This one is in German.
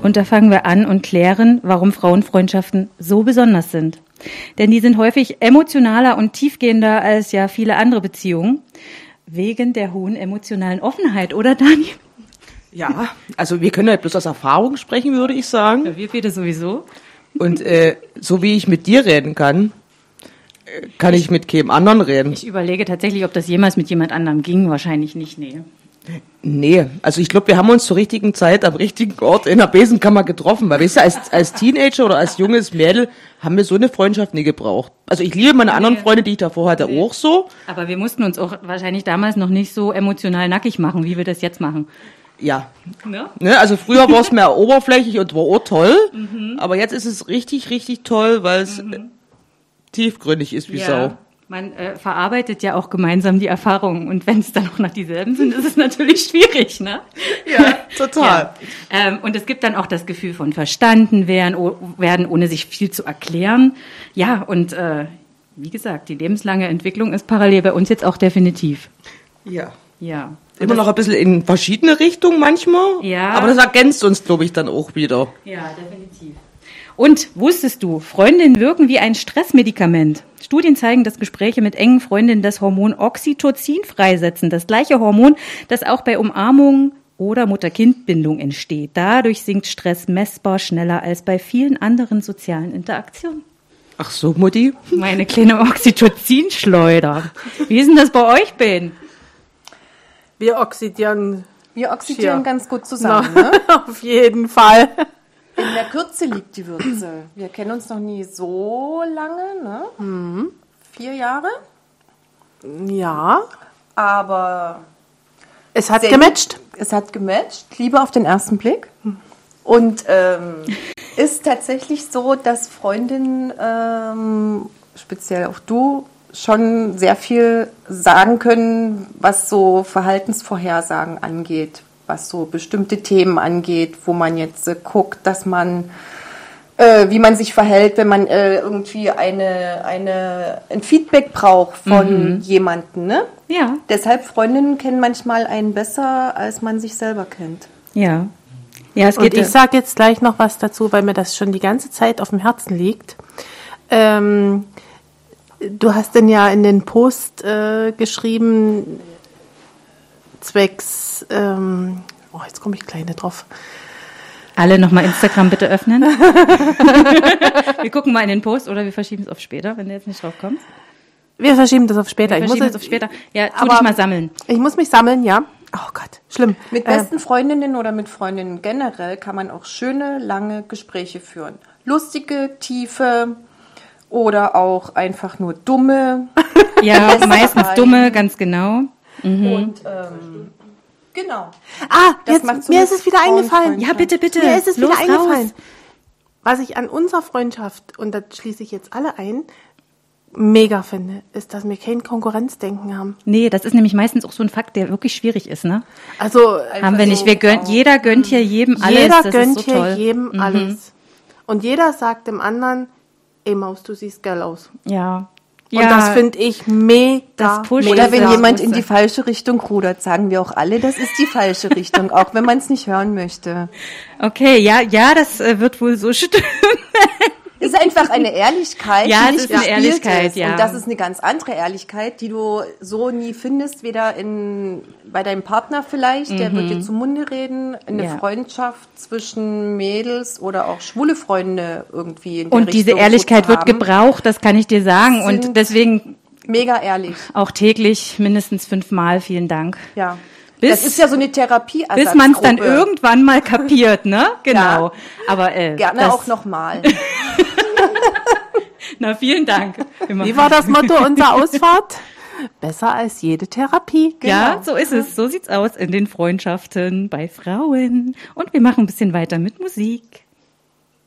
Und da fangen wir an und klären, warum Frauenfreundschaften so besonders sind. Denn die sind häufig emotionaler und tiefgehender als ja viele andere Beziehungen. Wegen der hohen emotionalen Offenheit, oder Dani? Ja, also wir können ja bloß aus Erfahrung sprechen, würde ich sagen. Ja, wir beide sowieso. Und so wie ich mit dir reden kann ich mit keinem anderen reden. Ich überlege tatsächlich, ob das jemals mit jemand anderem ging. Wahrscheinlich nicht, nee. Nee, also ich glaube, wir haben uns zur richtigen Zeit am richtigen Ort in der Besenkammer getroffen. Weil, weißt du, als Teenager oder als junges Mädel haben wir so eine Freundschaft nie gebraucht. Also ich liebe meine anderen Freunde, die ich davor hatte, auch so. Aber wir mussten uns auch wahrscheinlich damals noch nicht so emotional nackig machen, wie wir das jetzt machen. Ja. Ne? Also früher war es mehr oberflächlich und war auch toll. Aber jetzt ist es richtig, richtig toll, weil es tiefgründig ist wie Sau. Man verarbeitet ja auch gemeinsam die Erfahrungen. Und wenn es dann auch noch dieselben sind, ist es natürlich schwierig, ne? Ja, total. Ja. Und es gibt dann auch das Gefühl von verstanden werden, ohne sich viel zu erklären. Ja, und wie gesagt, die lebenslange Entwicklung ist parallel bei uns jetzt auch definitiv. Ja. Ja. Immer noch ein bisschen in verschiedene Richtungen manchmal. Ja. Aber das ergänzt uns, glaube ich, dann auch wieder. Ja, definitiv. Und wusstest du, Freundinnen wirken wie ein Stressmedikament. Studien zeigen, dass Gespräche mit engen Freundinnen das Hormon Oxytocin freisetzen. Das gleiche Hormon, das auch bei Umarmungen oder Mutter-Kind-Bindung entsteht. Dadurch sinkt Stress messbar schneller als bei vielen anderen sozialen Interaktionen. Ach so, Mutti? Meine kleine Oxytocin-Schleuder. Wie ist denn das bei euch, Ben? Wir oxidieren ganz gut zusammen, ne? Auf jeden Fall. In der Kürze liegt die Würze. Wir kennen uns noch nie so lange, ne? 4 Jahre. Ja. Aber es hat gematcht. Es hat gematcht. Liebe auf den ersten Blick. Und ist tatsächlich so, dass Freundinnen, speziell auch du, schon sehr viel sagen können, was so Verhaltensvorhersagen angeht, was so bestimmte Themen angeht, wo man jetzt guckt, dass man, wie man sich verhält, wenn man irgendwie ein Feedback braucht von jemandem. Ne? Ja. Deshalb Freundinnen kennen manchmal einen besser, als man sich selber kennt. Ja. Ja, es geht. Und ich sage jetzt gleich noch was dazu, weil mir das schon die ganze Zeit auf dem Herzen liegt. Du hast denn ja in den Post geschrieben, zwecks, jetzt komme ich gleich nicht drauf. Alle nochmal Instagram bitte öffnen. Wir gucken mal in den Post oder wir verschieben es auf später, wenn du jetzt nicht drauf kommst. Wir verschieben das auf später. Ja, tu dich mal sammeln. Ich muss mich sammeln, ja. Oh Gott, schlimm. Mit besten Freundinnen oder mit Freundinnen generell kann man auch schöne, lange Gespräche führen. Lustige, tiefe oder auch einfach nur dumme. Ja, meistens dumme, ganz genau. Und genau. Mir ist es wieder eingefallen. Ja, bitte. Mir ist es Los, wieder eingefallen. raus. Was ich an unserer Freundschaft, und da schließe ich jetzt alle ein, mega finde, ist, dass wir kein Konkurrenzdenken haben. Nee, das ist nämlich meistens auch so ein Fakt, der wirklich schwierig ist, ne? Also haben wir nicht. Jeder gönnt hier jedem alles. Jeder das gönnt ist so hier toll. jedem alles. Und jeder sagt dem anderen, ey Maus, du siehst geil aus. Ja. Und das finde ich mega. Oder wenn jemand in die falsche Richtung rudert, sagen wir auch alle, das ist die falsche Richtung, auch wenn man es nicht hören möchte. Okay, ja, das wird wohl so stimmen. Es ist einfach eine Ehrlichkeit, ja, die nicht ist eine Ehrlichkeit, ist. ja. Und das ist eine ganz andere Ehrlichkeit, die du so nie findest, weder bei deinem Partner vielleicht, der wird dir zum Munde reden, eine Freundschaft zwischen Mädels oder auch schwule Freunde irgendwie in der Und diese Richtung Ehrlichkeit so wird gebraucht, das kann ich dir sagen. Und deswegen mega ehrlich. Auch täglich mindestens 5-mal, vielen Dank. Ja. Das ist ja so eine Therapieersatzgruppe. Bis man es dann irgendwann mal kapiert, ne? Genau. Ja. Aber gerne auch nochmal. Na, vielen Dank. Wie war das Motto unserer Ausfahrt? Besser als jede Therapie. Genau. Ja, so ist es. So sieht's aus in den Freundschaften bei Frauen. Und wir machen ein bisschen weiter mit Musik.